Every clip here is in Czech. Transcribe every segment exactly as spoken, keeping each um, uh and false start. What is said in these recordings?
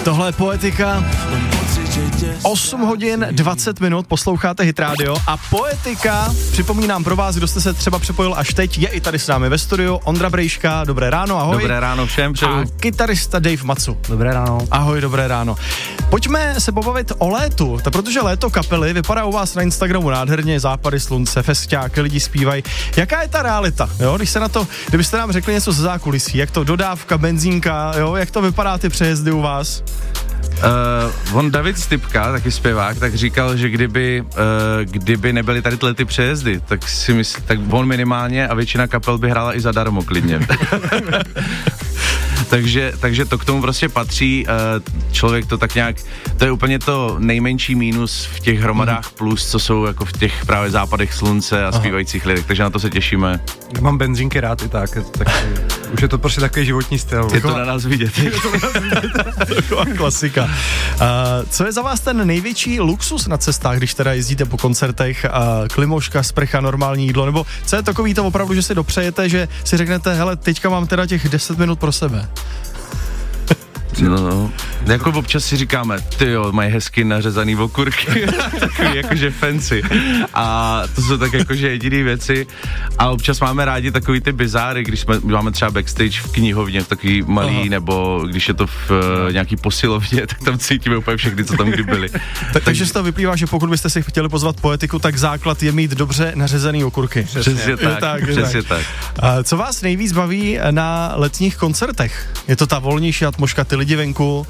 Tohle je Poetika. osm hodin dvacet minut posloucháte Hit Radio a Poetika, připomínám pro vás, kdo jste se třeba připojil až teď, je i tady s námi ve studiu Ondra Brejška, dobré ráno, ahoj. Dobré ráno všem, přeju. A kytarista Dave Macu. Dobré ráno. Ahoj, dobré ráno. Pojďme se pobavit o létu, protože léto kapely vypadá u vás na Instagramu nádherně, západy slunce, fesťáky, lidi zpívají. Jaká je ta realita, jo? Když se na to, kdybyste nám řekli něco ze zákulisí, jak to dodávka, benzínka, jo? Jak to vypadá ty přejezdy u vás? Uh, on David Stypka, taky zpěvák, tak říkal, že kdyby, uh, kdyby nebyly tady tyhle ty přejezdy, tak si myslí, tak on minimálně a většina kapel by hrála i zadarmo klidně. takže, takže to k tomu prostě patří, uh, člověk to tak nějak, to je úplně to nejmenší mínus v těch hromadách plus, co jsou jako v těch právě západech slunce a zpívajících lidech, takže na to se těšíme. Já mám benzínky rád i tak, tak už je to prostě takový životní styl. Je to na nás vidět. Je to na nás vidět. Taková klasika. Uh, co je za vás ten největší luxus na cestách, když teda jezdíte po koncertech, uh, klimoška, sprcha, normální jídlo, nebo co je takový to opravdu, že si dopřejete, že si řeknete, hele, teďka mám teda těch deset minut pro sebe? No, no. Jako občas si říkáme, tyjo, mají hezky nařezaný okurky, takový jakože fancy. A to jsou tak jakože jediný věci. A občas máme rádi takový ty bizáry, když jsme, máme třeba backstage v knihovně, takový malý, aha, nebo když je to v uh, nějaký posilovně, tak tam cítíme úplně všechny, co tam kdy byli. tak, takže z toho vyplývá, že pokud byste si chtěli pozvat Poetiku, tak základ je mít dobře nařezaný okurky. Přesně, přesně tak, tak, přesně tak. tak. Co vás nejvíc baví na letních koncertech? Je to ta volnější atmosféra, ty lidi venku?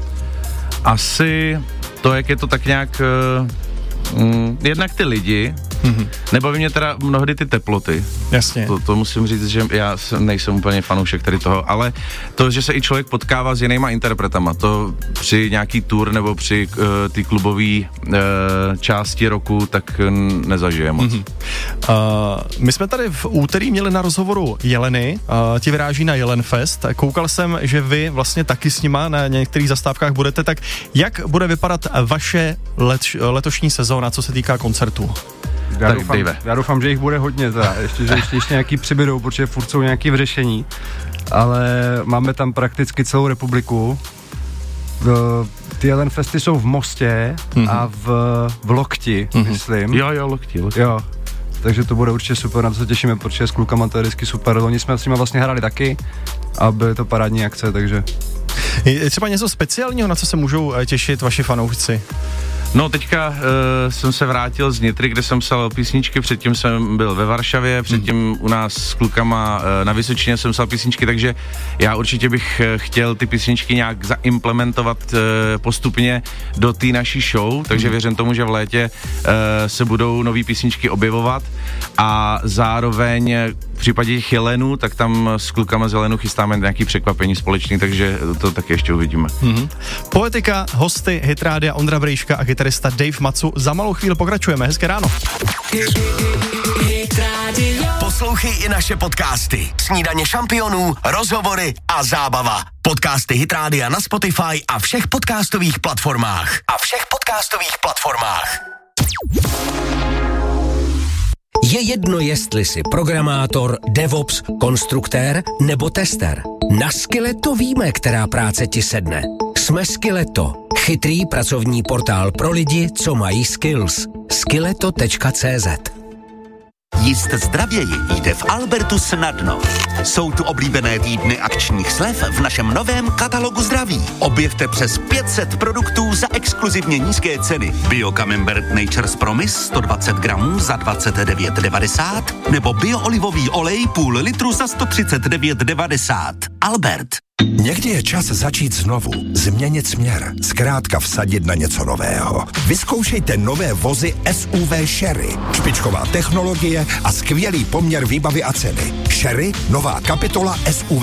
Asi to, jak je to tak nějak uh, mm, jednak ty lidi, mm-hmm. nebaví mě teda mnohdy ty teploty. Jasně. To, to musím říct, že já nejsem úplně fanoušek tady toho, ale to, že se i člověk potkává s jinýma interpretama, to při nějaký tour nebo při uh, ty klubové uh, části roku, tak nezažije moc. Mm-hmm. Uh, my jsme tady v úterý měli na rozhovoru Jeleny, uh, ti vyráží na Jelenfest. Koukal jsem, že vy vlastně taky s nima na některých zastávkách budete, tak jak bude vypadat vaše let, letošní sezóna, co se týká koncertů? Já, tak doufám, já doufám, že jich bude hodně, teda. Ještě, že ještě, ještě nějaký přibydou, protože furt jsou nějaký v řešení, ale máme tam prakticky celou republiku. V, ty Jelenfesty jsou v Mostě mm-hmm. a v, v Lokti, mm-hmm. myslím. Jo, jo, Lokti, Lokti. Jo, takže to bude určitě super, na to se těšíme, protože s klukama to je vždycky super. Oni jsme s nimi vlastně hráli taky a byly to parádní akce, takže... Je třeba něco speciálního, na co se můžou těšit vaši fanoušci? No teďka uh, jsem se vrátil z Nitry, kde jsem psal písničky, předtím jsem byl ve Varšavě, předtím mm. u nás s klukama uh, na Vysočině jsem psal písničky, takže já určitě bych uh, chtěl ty písničky nějak zaimplementovat uh, postupně do té naší show, takže mm. věřím tomu, že v létě uh, se budou nový písničky objevovat a zároveň v případě těch Jelenů, tak tam s klukama z Jelenu chystáme nějaký překvapení společný, takže to taky ještě uvidíme. Mm-hmm. Poetika, hosty Hit Rádia Ondra Brejška a kytarista Dave Macu. Za malou chvíli pokračujeme. Hezké ráno. Poslouchej i naše podcasty. Snídaně šampionů, rozhovory a zábava. Podcasty Hit Rádia na Spotify a všech podcastových platformách. A všech podcastových platformách. Je jedno, jestli jsi programátor, DevOps, konstruktér nebo tester. Na Skilleto víme, která práce ti sedne. Jsme Skilleto. Chytrý pracovní portál pro lidi, co mají skills. skilleto tečka cé zet. Jíst zdravěji jde v Albertu snadno. Jsou tu oblíbené týdny akčních slev v našem novém katalogu zdraví. Objevte přes pět set produktů za exkluzivně nízké ceny. Bio Camembert Nature's Promise sto dvacet gramů za dvacet devět devadesát nebo bioolivový olej půl litru za sto třicet devět devadesát. Albert. Někdy je čas začít znovu, změnit směr, zkrátka vsadit na něco nového. Vyzkoušejte nové vozy S U V Sherry. Špičková technologie a skvělý poměr výbavy a ceny. Sherry, nová kapitola S U V